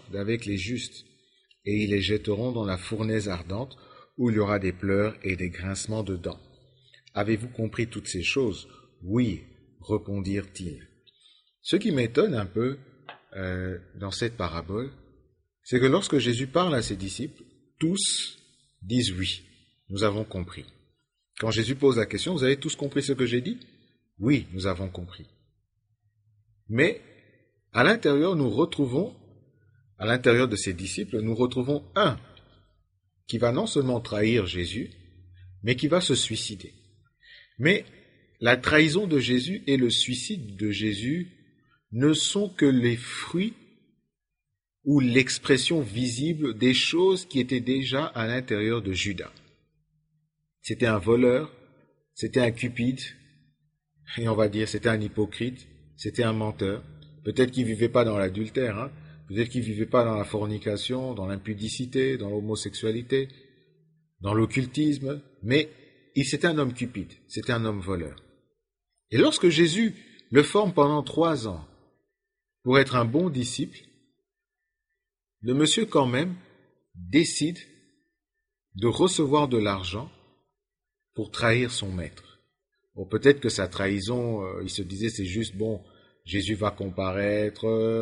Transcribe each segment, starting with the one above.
d'avec les justes, et ils les jetteront dans la fournaise ardente, où il y aura des pleurs et des grincements de dents. Avez-vous compris toutes ces choses? Oui, répondirent-ils. Ce qui m'étonne un peu dans cette parabole, c'est que lorsque Jésus parle à ses disciples, tous disent oui, nous avons compris. Quand Jésus pose la question, vous avez tous compris ce que j'ai dit? Oui, nous avons compris. Mais à l'intérieur, à l'intérieur de ses disciples, nous retrouvons un qui va non seulement trahir Jésus, mais qui va se suicider. Mais la trahison de Jésus et le suicide de Jésus ne sont que les fruits ou l'expression visible des choses qui étaient déjà à l'intérieur de Judas. C'était un voleur, c'était un cupide, et on va dire c'était un hypocrite, c'était un menteur. Peut-être qu'il ne vivait pas dans l'adultère, peut-être qu'il ne vivait pas dans la fornication, dans l'impudicité, dans l'homosexualité, dans l'occultisme, mais c'était un homme cupide, c'était un homme voleur. Et lorsque Jésus le forme pendant 3 ans pour être un bon disciple, le monsieur quand même décide de recevoir de l'argent pour trahir son maître. Bon, peut-être que sa trahison, il se disait c'est juste, bon, Jésus va comparaître,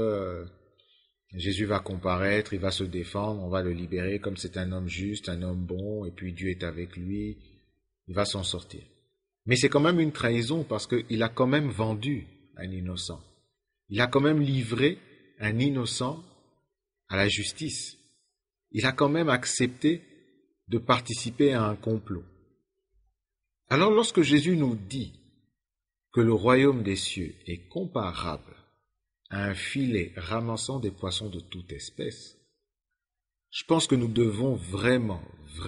il va se défendre, on va le libérer, comme c'est un homme juste, un homme bon, et puis Dieu est avec lui, il va s'en sortir. Mais c'est quand même une trahison parce qu'il a quand même vendu un innocent. Il a quand même livré un innocent à la justice. Il a quand même accepté de participer à un complot. Alors lorsque Jésus nous dit que le royaume des cieux est comparable à un filet ramassant des poissons de toute espèce, je pense que nous devons vraiment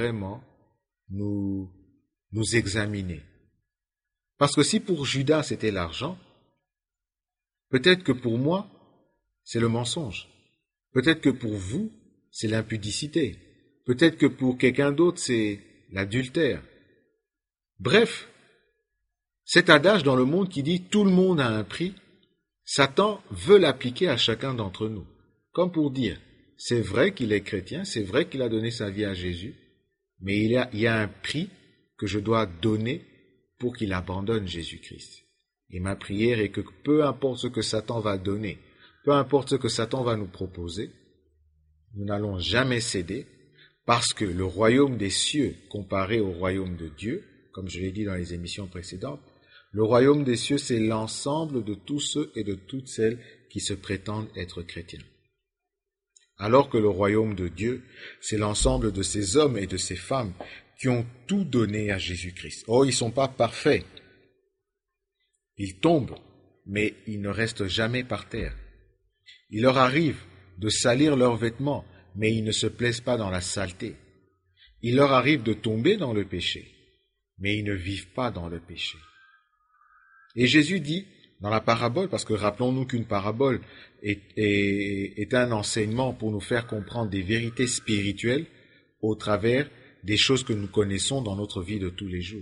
nous examiner. Parce que si pour Judas c'était l'argent, peut-être que pour moi, c'est le mensonge. Peut-être que pour vous, c'est l'impudicité. Peut-être que pour quelqu'un d'autre, c'est l'adultère. Bref, cet adage dans le monde qui dit « tout le monde a un prix », Satan veut l'appliquer à chacun d'entre nous. Comme pour dire « c'est vrai qu'il est chrétien, c'est vrai qu'il a donné sa vie à Jésus, mais il y a un prix que je dois donner pour qu'il abandonne Jésus-Christ. » Et ma prière est que peu importe ce que Satan va donner, peu importe ce que Satan va nous proposer, nous n'allons jamais céder parce que le royaume des cieux comparé au royaume de Dieu, comme je l'ai dit dans les émissions précédentes, le royaume des cieux, c'est l'ensemble de tous ceux et de toutes celles qui se prétendent être chrétiens. Alors que le royaume de Dieu, c'est l'ensemble de ces hommes et de ces femmes qui ont tout donné à Jésus-Christ. Oh, ils ne sont pas parfaits. Ils tombent, mais ils ne restent jamais par terre. Il leur arrive de salir leurs vêtements, mais ils ne se plaisent pas dans la saleté. Il leur arrive de tomber dans le péché, mais ils ne vivent pas dans le péché. Et Jésus dit, dans la parabole, parce que rappelons-nous qu'une parabole est un enseignement pour nous faire comprendre des vérités spirituelles au travers des choses que nous connaissons dans notre vie de tous les jours.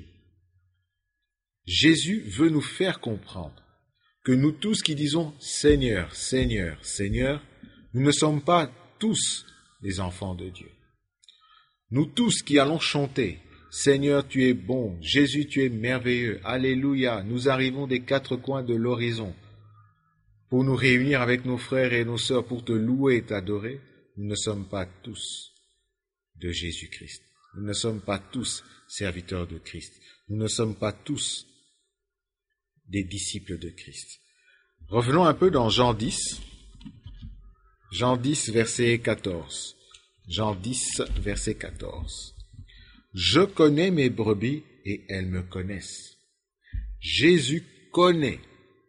Jésus veut nous faire comprendre que nous tous qui disons « Seigneur, Seigneur, Seigneur », nous ne sommes pas tous des enfants de Dieu. Nous tous qui allons chanter « Seigneur, tu es bon, Jésus, tu es merveilleux, Alléluia », nous arrivons des 4 coins de l'horizon pour nous réunir avec nos frères et nos sœurs pour te louer et t'adorer, nous ne sommes pas tous de Jésus-Christ. Nous ne sommes pas tous serviteurs de Christ. Nous ne sommes pas tous des disciples de Christ. Revenons un peu dans Jean 10. Jean 10, verset 14. Jean 10, verset 14. « Je connais mes brebis et elles me connaissent. » Jésus connaît.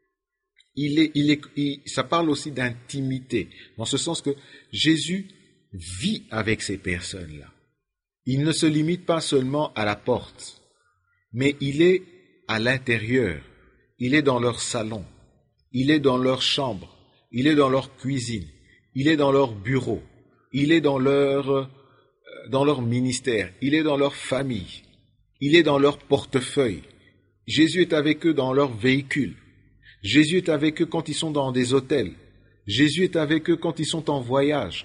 Ça parle aussi d'intimité, dans ce sens que Jésus vit avec ces personnes-là. Il ne se limite pas seulement à la porte, mais il est à l'intérieur. Il est dans leur salon, il est dans leur chambre, il est dans leur cuisine, il est dans leur bureau, il est dans leur ministère, il est dans leur famille, il est dans leur portefeuille. Jésus est avec eux dans leur véhicule. Jésus est avec eux quand ils sont dans des hôtels. Jésus est avec eux quand ils sont en voyage.